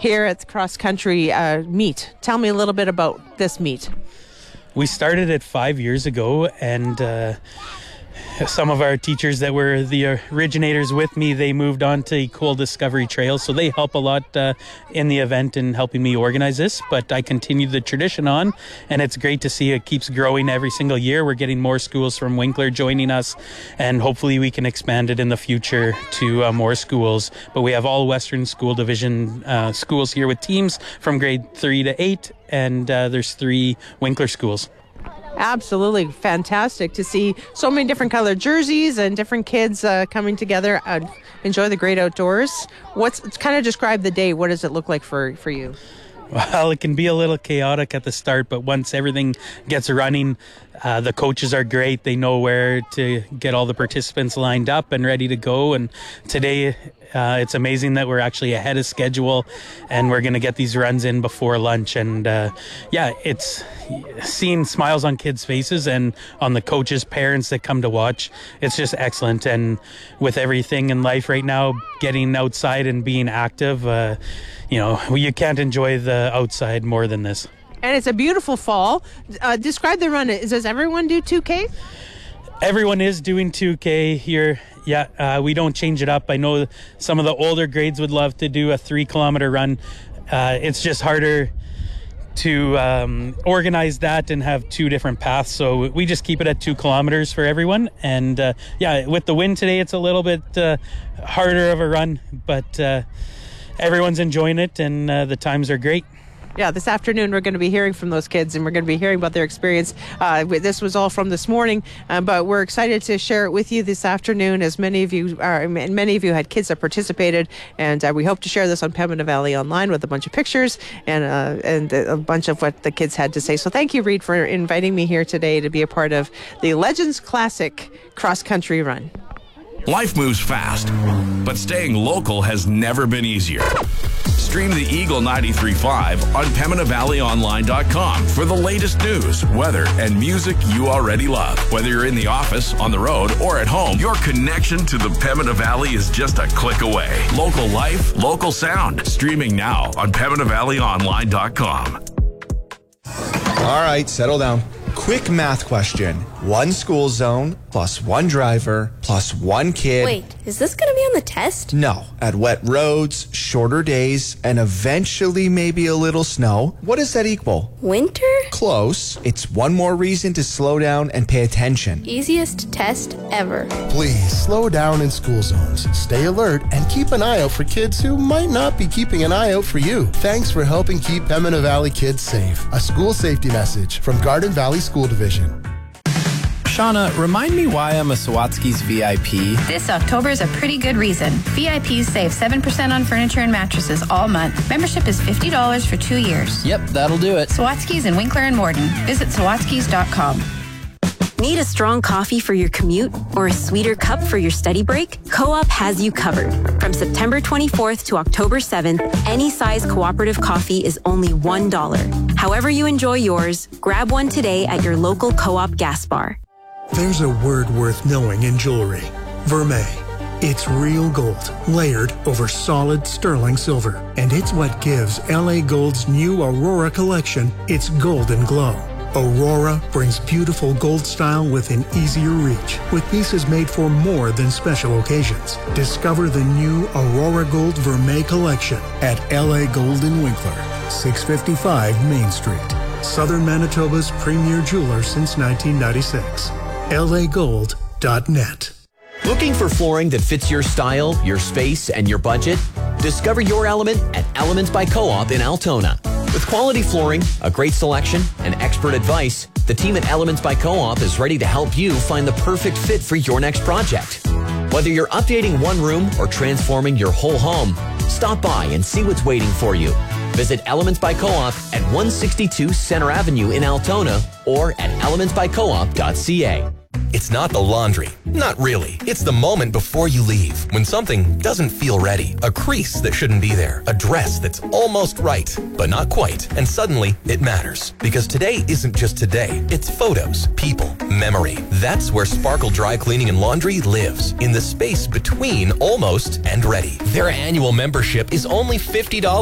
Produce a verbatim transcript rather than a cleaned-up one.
here at the cross country uh, meet. Tell me a little bit about this meet. We started it five years ago, and uh, some of our teachers that were the originators with me, they moved on to Cool Discovery Trail, so they help a lot uh, in the event and helping me organize this. But I continue the tradition on, and it's great to see it keeps growing every single year. We're getting more schools from Winkler joining us, and hopefully we can expand it in the future to uh, more schools. But we have all Western School Division uh, schools here with teams from grade three to eight, and uh, there's three Winkler schools. Absolutely fantastic to see so many different colored jerseys and different kids uh, coming together. Uh, enjoy the great outdoors. What's kind of describe the day? What does it look like for, for you? Well, it can be a little chaotic at the start, but once everything gets running, uh, the coaches are great. They know where to get all the participants lined up and ready to go. And today, uh, it's amazing that we're actually ahead of schedule, and we're going to get these runs in before lunch. And uh, yeah, it's seeing smiles on kids' faces and on the coaches' parents that come to watch. It's just excellent. And with everything in life right now, getting outside and being active, uh, you know, you can't enjoy the outside more than this. And it's a beautiful fall. Uh, describe the run. Does everyone do two K? Everyone is doing two K here. Yeah, uh, we don't change it up. I know some of the older grades would love to do a three kilometer run. Uh, it's just harder to um, organize that and have two different paths. So we just keep it at two kilometers for everyone. And uh, yeah, with the wind today, it's a little bit uh, harder of a run, but uh, everyone's enjoying it, and uh, the times are great. Yeah, this afternoon we're going to be hearing from those kids, and we're going to be hearing about their experience. Uh, this was all from this morning, uh, but we're excited to share it with you this afternoon, as many of you are, and many of you had kids that participated, and uh, we hope to share this on Pembina Valley Online with a bunch of pictures and uh, and a bunch of what the kids had to say. So thank you, Reed, for inviting me here today to be a part of the Legends Classic Cross Country Run. Life moves fast, but staying local has never been easier. Stream the Eagle ninety-three point five on Pembina Valley Online dot com for the latest news, weather, and music you already love. Whether you're in the office, on the road, or at home, your connection to the Pembina Valley is just a click away. Local life, local sound. Streaming now on Pembina Valley Online dot com. All right, settle down. Quick math question. One school zone plus one driver plus one kid. Wait, is this going to be on the test? No. At wet roads, shorter days, and eventually maybe a little snow. What does that equal? Winter? Close. It's one more reason to slow down and pay attention. Easiest test ever. Please slow down in school zones. Stay alert and keep an eye out for kids who might not be keeping an eye out for you. Thanks for helping keep Pembina Valley kids safe. A school safety message from Garden Valley School Division. Shauna, remind me why I'm a Sawatsky's V I P. This October is a pretty good reason. V I Ps save seven percent on furniture and mattresses all month. Membership is fifty dollars for two years. Yep, that'll do it. Sawatsky's in Winkler and Morden. Visit sawatsky's dot com. Need a strong coffee for your commute or a sweeter cup for your study break? Co-op has you covered. From September twenty-fourth to October seventh, any size cooperative coffee is only one dollar. However you enjoy yours, grab one today at your local Co-op gas bar. There's a word worth knowing in jewelry. Vermeil. It's real gold, layered over solid sterling silver. And it's what gives L A Gold's new Aurora collection its golden glow. Aurora brings beautiful gold style within easier reach, with pieces made for more than special occasions. Discover the new Aurora Gold Vermeil collection at L A Gold in Winkler, six fifty-five Main Street. Southern Manitoba's premier jeweler since nineteen ninety-six. L A gold dot net. Looking for flooring that fits your style, your space, and your budget? Discover your element at Elements by Co-op in Altona. With quality flooring, a great selection, and expert advice, the team at Elements by Co-op is ready to help you find the perfect fit for your next project. Whether you're updating one room or transforming your whole home, stop by and see what's waiting for you. Visit Elements by Co-op at one sixty-two Center Avenue in Altona or at elements by co op dot c a. It's not the laundry. Not really. It's the moment before you leave, when something doesn't feel ready. A crease that shouldn't be there. A dress that's almost right, but not quite. And suddenly, it matters. Because today isn't just today. It's photos, people, memory. That's where Sparkle Dry Cleaning and Laundry lives. In the space between almost and ready. Their annual membership is only fifty dollars.